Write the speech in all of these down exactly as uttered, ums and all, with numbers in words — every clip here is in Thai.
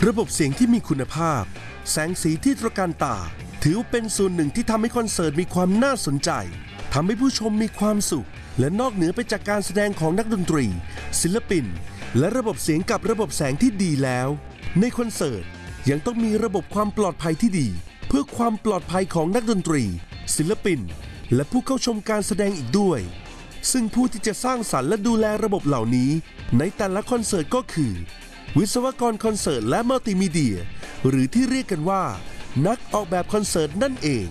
ระบบเสียงที่มีคุณภาพแสงสีที่ตระการตาถือเป็นส่วนหนึ่งที่ทำให้คอนเสิร์ตมีความน่าสนใจทำให้ผู้ชมมีความสุขและนอกเหนือไปจากการแสดงของนักดนตรีศิลปินและระบบเสียงกับระบบแสงที่ดีแล้วในคอนเสิร์ตยังต้องมีระบบความปลอดภัยที่ดีเพื่อความปลอดภัยของนักดนตรีศิลปินและผู้เข้าชมการแสดงอีกด้วยซึ่งผู้ที่จะสร้างสรรค์และดูแลระบบเหล่านี้ในแต่ละคอนเสิร์ตก็คือวิศวกรคอนเสิร์ตและมัลติมีเดียหรือที่เรียกกันว่านักออกแบบคอนเสิร์ตนั่นเอง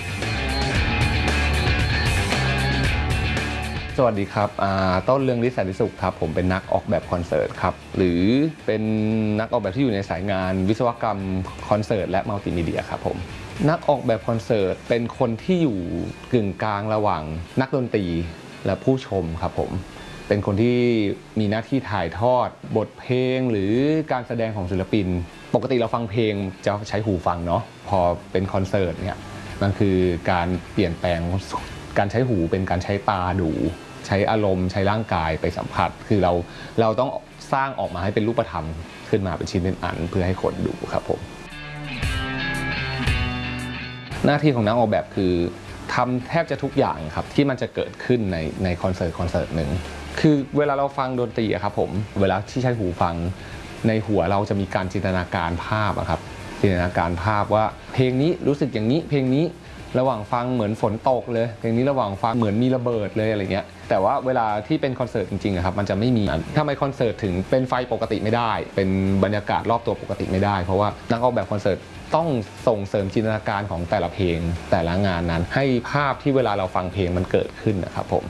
สวัสดีครับต้นเรืองฤทธิ์แสนสุขครับผมเป็นนักออกแบบคอนเสิร์ตครับหรือเป็นนักออกแบบที่อยู่ในสายงานวิศวกรรมคอนเสิร์ตและมัลติมีเดียครับผมนักออกแบบคอนเสิร์ตเป็นคนที่อยู่กึ่งกลางระหว่างนักดนตรีและผู้ชมครับผมเป็นคนที่มีหน้าที่ถ่ายทอดบทเพลงหรือการแสดงของศิลปินปกติเราฟังเพลงจะใช้หูฟังเนาะพอเป็นคอนเสิร์ตเนี่ยมันคือการเปลี่ยนแปลงการใช้หูเป็นการใช้ตาดูใช้อารมณ์ใช้ร่างกายไปสัมผัสคือเราเราต้องสร้างออกมาให้เป็นรูปธรรมขึ้นมาเป็นชิ้นเป็นอันเพื่อให้คนดูครับผมหน้าที่ของนักออกแบบคือทำแทบจะทุกอย่างครับที่มันจะเกิดขึ้นในในคอนเสิร์ตคอนเสิร์ตหนึ่งคือเวลาเราฟังดนตรีครับผมเวลาที่ใช้หูฟังในหัวเราจะมีการจินตนาการภาพครับจินตนาการภาพว่าเพลงนี้รู้สึกอย่างนี้เพลงนี้ระหว่างฟังเหมือนฝนตกเลยเพลงนี้ระหว่างฟังเหมือนมีระเบิดเลยอะไรเงี้ยแต่ว่าเวลาที่เป็นคอนเสิร์ตจริงๆครับมันจะไม่มีทำไมคอนเสิร์ตถึงเป็นไฟปกติไม่ได้เป็นบรรยากาศรอบตัวปกติไม่ได้เพราะว่านักออกแบบคอนเสิร์ตต้องส่งเสริมจินตนาการของแต่ละเพลงแต่ละงานนั้นให้ภาพที่เวลาเราฟังเพลงมันเกิดขึ้นนะครับผม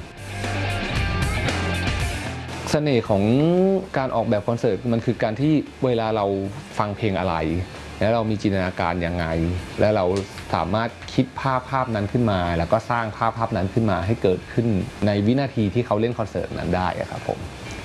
เสน่ห์ของการออกแบบคอนเสิร์ตมันคือการที่เวลาเราฟังเพลงอะไรแล้วเรามีจินตนาการยังไงและเราสามารถคิดภาพภาพนั้นขึ้นมาแล้วก็สร้างภาพภาพนั้นขึ้นมาให้เกิดขึ้นในวินาทีที่เขาเล่นคอนเสิร์ตนั้นได้ครับผม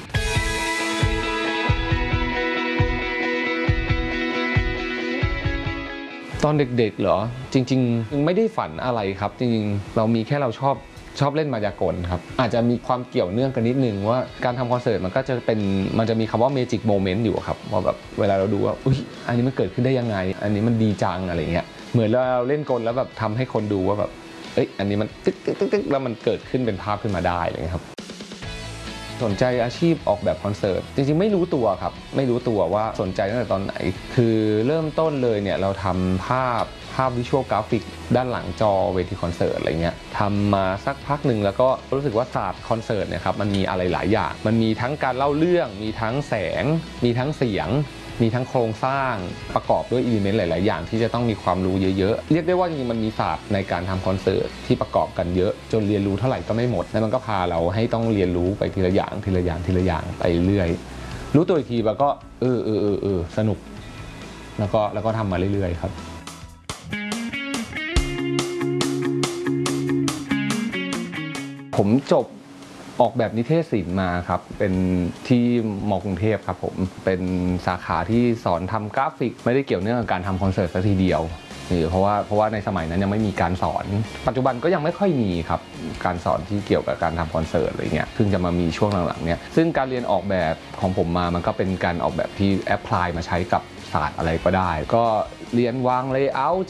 ตอนเด็กๆเหรอจริงๆไม่ได้ฝันอะไรครับจริงๆเรามีแค่เราชอบชอบเล่นมายากลครับอาจจะมีความเกี่ยวเนื่องกันนิดนึงว่าการทำคอนเสิร์ตมันก็จะเป็นมันจะมีคำว่าเมจิกโมเมนต์อยู่ครับว่าแบบเวลาเราดูว่าอุ๊ยอันนี้มันเกิดขึ้นได้ยังไงอันนี้มันดีจังอะไรเงี้ยเหมือนเราเล่นกลแล้วแบบทำให้คนดูว่าแบบเอ้ยอันนี้มันตึ๊กตึ๊กตึ๊กแล้วมันเกิดขึ้นเป็นภาพขึ้นมาได้อะไรเงี้ยครับสนใจอาชีพออกแบบคอนเสิร์ตจริงๆไม่รู้ตัวครับไม่รู้ตัวว่าสนใจตั้งแต่ตอนไหนคือเริ่มต้นเลยเนี่ยเราทำภาพภาพวิชวลกราฟิกด้านหลังจอเวทีคอนเสิร์ตอะไรเงี้ยทำมาสักพักหนึ่งแล้วก็รู้สึกว่าศาสตร์คอนเสิร์ตเนี่ยครับมันมีอะไรหลายอย่างมันมีทั้งการเล่าเรื่องมีทั้งแสงมีทั้งเสียงมีทั้งโครงสร้างประกอบด้วยอิเลเมนต์หลายๆอย่างที่จะต้องมีความรู้เยอะๆเรียกได้ว่าจริงๆมันมีศาสตร์ในการทำคอนเสิร์ตที่ประกอบกันเยอะจนเรียนรู้เท่าไหร่ก็ไม่หมดแล้วมันก็พาเราให้ต้องเรียนรู้ไปทีละอย่างทีละอย่างทีละอย่างไปเรื่อยรู้ตัวอีกทีแล้วก็เออเออเออเออสนุกแล้วก็แล้วก็ทำมาเรื่อยๆครับผมจบออกแบบนิเทศศิลป์มาครับเป็นที่ม.กรุงเทพครับผมเป็นสาขาที่สอนทำกราฟิกไม่ได้เกี่ยวเนื่องกับการทำคอนเสิร์ตซะทีเดียวนี่เพราะว่าเพราะว่าในสมัยนั้นยังไม่มีการสอนปัจจุบันก็ยังไม่ค่อยมีครับการสอนที่เกี่ยวกับการทำคอนเสิร์ตอะไรเงี้ยเพิ่งจะมามีช่วงหลังๆเนี่ยซึ่งการเรียนออกแบบของผมมามันก็เป็นการออกแบบที่แอพพลายมาใช้กับศาสตร์อะไรก็ได้ก็เรียนวางเลเยอร์